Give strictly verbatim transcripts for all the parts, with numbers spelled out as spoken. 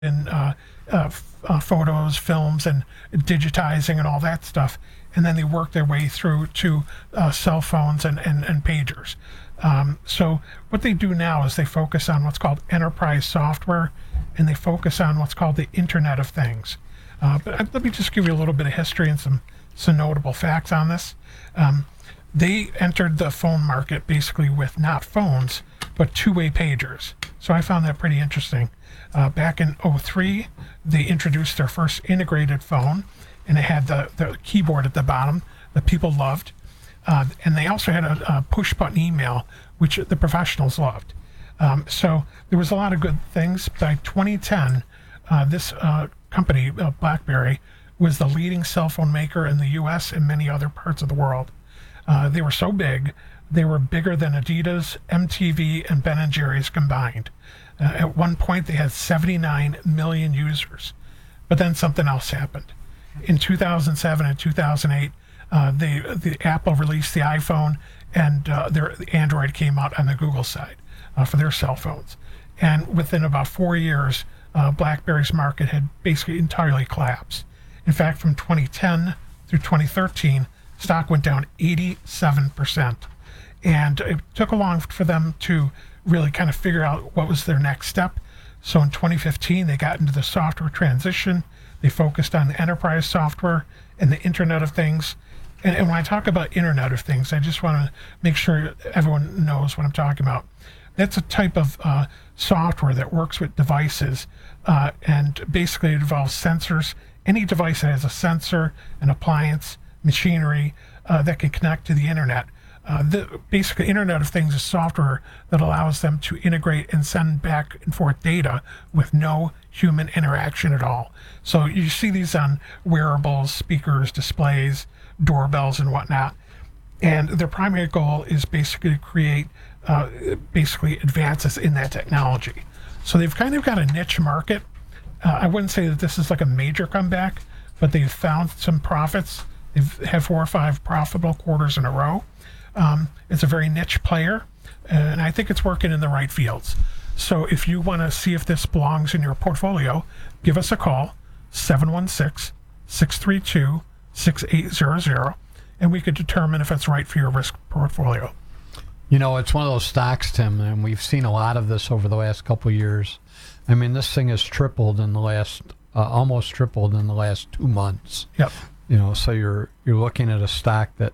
in uh, uh, f- uh, photos, films, and digitizing and all that stuff. And then they work their way through to uh, cell phones and, and, and pagers. Um, so what they do now is they focus on what's called enterprise software, and they focus on what's called the Internet of Things. Uh, but let me just give you a little bit of history and some, some notable facts on this. Um, they entered the phone market basically with not phones, but two-way pagers. So I found that pretty interesting. Uh, back in oh three, they introduced their first integrated phone, and it had the, the keyboard at the bottom that people loved. Uh, and they also had a, a push-button email, which the professionals loved. Um, so there was a lot of good things. By twenty ten, uh, this uh, company, uh, BlackBerry, was the leading cell phone maker in the U S and many other parts of the world. Uh, they were so big, they were bigger than Adidas, M T V, and Ben and Jerry's combined. Uh, at one point, they had seventy-nine million users. But then something else happened. In two thousand seven and two thousand eight, uh, they, the Apple released the iPhone, and uh, their the Android came out on the Google side uh, for their cell phones. And within about four years, uh, BlackBerry's market had basically entirely collapsed. In fact, from twenty ten through twenty thirteen, stock went down eighty-seven percent. And it took a long for them to really kind of figure out what was their next step. So in twenty fifteen, they got into the software transition. They focused on the enterprise software and the Internet of Things. And, and when I talk about Internet of Things, I just want to make sure everyone knows what I'm talking about. That's a type of uh, software that works with devices, uh, and basically it involves sensors. Any device that has a sensor, an appliance, machinery uh, that can connect to the Internet. Uh, the basically Internet of Things is software that allows them to integrate and send back and forth data with no human interaction at all. So you see these on wearables, speakers, displays, doorbells, and whatnot. And their primary goal is basically to create uh, basically advances in that technology. So they've kind of got a niche market. Uh, I wouldn't say that this is like a major comeback, but they've found some profits. They've had four or five profitable quarters in a row. Um, it's a very niche player, and I think it's working in the right fields. So if you want to see if this belongs in your portfolio, give us a call, seven one six, six three two, six eight zero zero, and we could determine if it's right for your risk portfolio. You know, it's one of those stocks, Tim, and we've seen a lot of this over the last couple of years. I mean, this thing has tripled in the last, uh, almost tripled in the last two months. Yep. You know, so you're you're looking at a stock that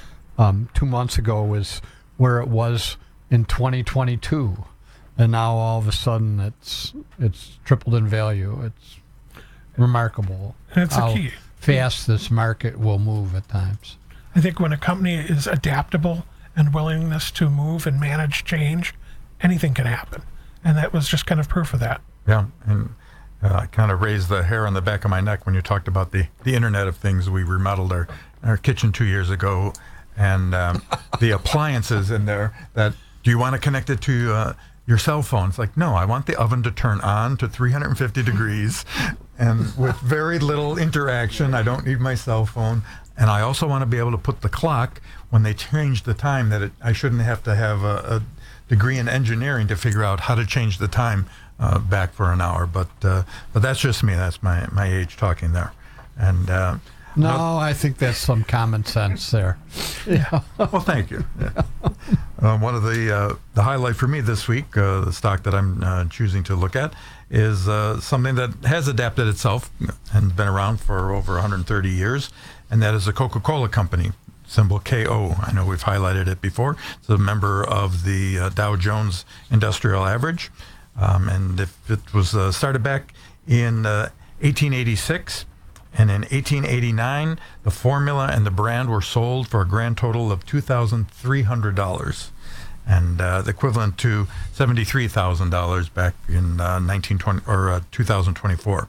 um, two months ago was where it was in twenty twenty-two, and now all of a sudden it's it's tripled in value. It's remarkable. And it's how a key. fast this market will move at times. I think when a company is adaptable and willingness to move and manage change, anything can happen. And that was just kind of proof of that. Yeah, and uh, I kind of raised the hair on the back of my neck when you talked about the, the Internet of Things. We remodeled our, our kitchen two years ago, and um, the appliances in there that, do you want to connect it to uh, your cell phone? It's like, no, I want the oven to turn on to three hundred fifty degrees and with very little interaction. I don't need my cell phone. And I also want to be able to put the clock when they change the time, that it, I shouldn't have to have a, a degree in engineering to figure out how to change the time uh, back for an hour. But uh, but that's just me. That's my, my age talking there. And uh, no, no, I think that's some common sense there. Yeah. Well, thank you. Yeah. Uh, one of the uh, the highlight for me this week, uh, the stock that I'm uh, choosing to look at, is uh, something that has adapted itself and been around for over one hundred thirty years, and that is the Coca-Cola Company, symbol K O. I know we've highlighted it before. It's a member of the uh, Dow Jones Industrial Average, um, and if it was uh, started back in uh, eighteen eighty-six. And in eighteen eighty-nine, the formula and the brand were sold for a grand total of two thousand three hundred dollars, and uh, the equivalent to seventy-three thousand dollars back in uh, nineteen twenty or uh, two thousand twenty-four.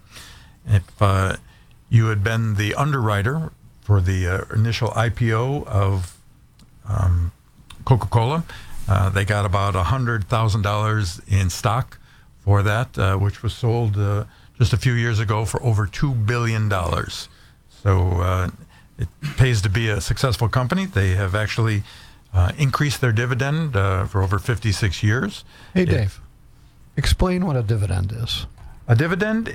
If uh, you had been the underwriter for the uh, initial I P O of um, Coca-Cola, uh, they got about one hundred thousand dollars in stock for that, uh, which was sold uh, just a few years ago for over two billion dollars. So uh, it pays to be a successful company. They have actually uh, increased their dividend uh, for over fifty-six years. Hey, it, Dave, explain what a dividend is. A dividend